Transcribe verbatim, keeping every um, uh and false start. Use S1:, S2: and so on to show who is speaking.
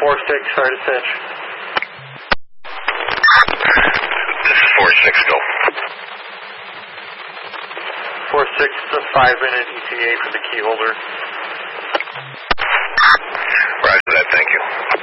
S1: four six, sorry to cinch.
S2: This is four six, go.
S1: four six, a five minute E T A for the key holder.
S2: Roger that, thank you.